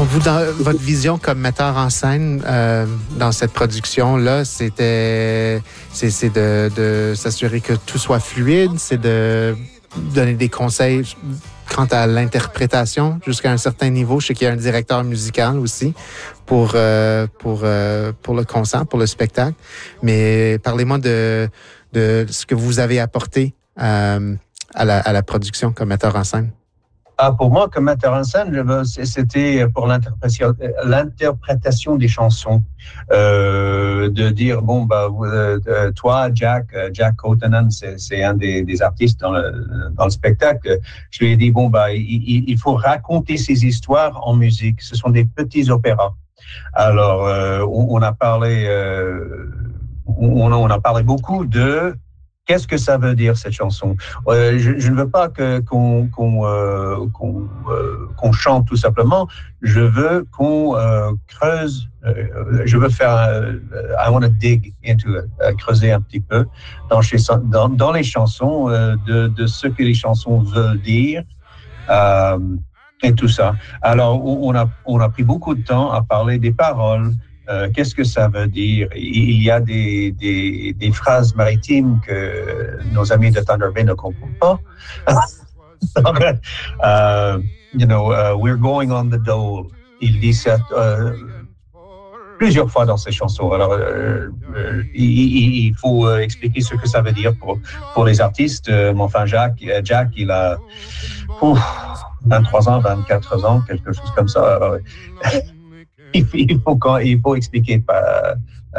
Donc, vous, dans votre vision comme metteur en scène dans cette production-là, c'est de s'assurer que tout soit fluide, c'est de donner des conseils quant à l'interprétation jusqu'à un certain niveau. Je sais qu'il y a un directeur musical aussi pour le concert, pour le spectacle. Mais parlez-moi de ce que vous avez apporté à la production comme metteur en scène. Pour moi, comme metteur en scène, c'était pour l'interprétation des chansons. De dire, toi, Jack Cotanen, c'est un des artistes dans le spectacle. Je lui ai dit, il faut raconter ces histoires en musique. Ce sont des petits opéras. Alors, on a parlé beaucoup de qu'est-ce que ça veut dire cette chanson. Je ne veux pas qu'on chante tout simplement. Je veux qu'on creuse. Je veux faire. I want to dig into it, creuser un petit peu dans les chansons de ce que les chansons veulent dire. Et tout ça. Alors, on a pris beaucoup de temps à parler des paroles. Qu'est-ce que ça veut dire? Il y a des phrases maritimes que nos amis de Thunder Bay ne comprennent pas. We're going on the dole. Il dit ça plusieurs fois dans ses chansons. Alors, il faut expliquer ce que ça veut dire pour les artistes. Enfin, Jack, il a 23 ans, 24 ans, quelque chose comme ça. Alors, il faut expliquer